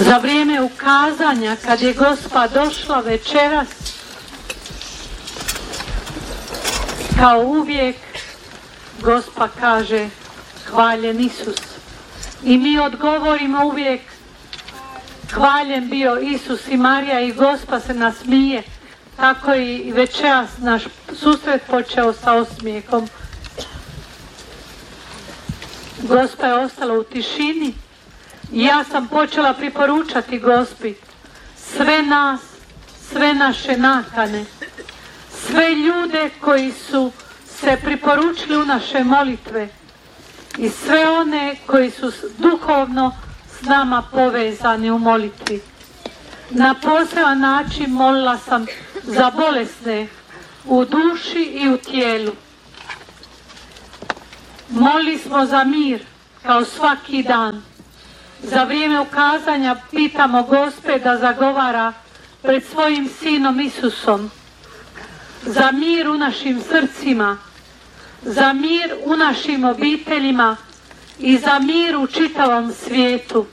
Za vrijeme ukazanja, kad je Gospa došla večeras, kao uvijek, Gospa kaže hvaljen Isus. I mi odgovorimo uvijek hvaljen bio Isus i Marija, i Gospa se nasmije. Tako i večeras naš susret počeo sa osmijehom. Gospa je ostala u tišini i ja sam počela preporučati Gospi sve nas, sve naše nakane, sve ljude koji su se preporučili u naše molitve i sve one koji su duhovno s nama povezani u molitvi. Na poseban način molila sam za bolesne u duši i u tijelu. Molili smo za mir kao svaki dan. Za vrijeme ukazanja pitamo Gospe da zagovara pred svojim Sinom Isusom za mir u našim srcima, za mir u našim obiteljima i za mir u čitavom svijetu.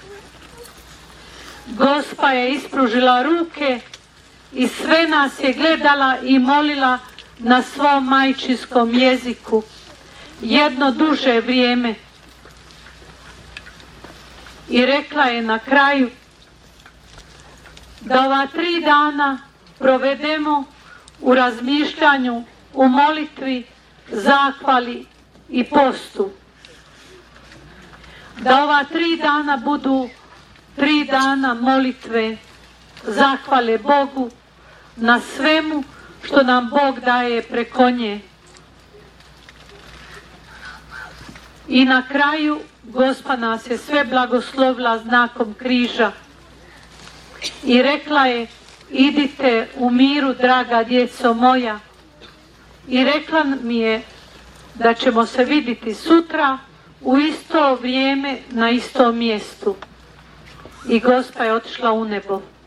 Gospa je ispružila ruke i sve nas je gledala i molila na svom majčinskom jeziku jedno duže vrijeme. I rekla je na kraju da ova 3 dana provedemo u razmišljanju, u molitvi, zahvali i postu. Da ova 3 dana budu 3 dana molitve, zahvale Bogu na svemu što nam Bog daje preko nje. I na kraju Gospa nas je sve blagoslovila znakom križa i rekla je idite u miru, draga djeco moja. I rekla mi je da ćemo se vidjeti sutra u isto vrijeme na istom mjestu. I Gospa je otišla u nebo.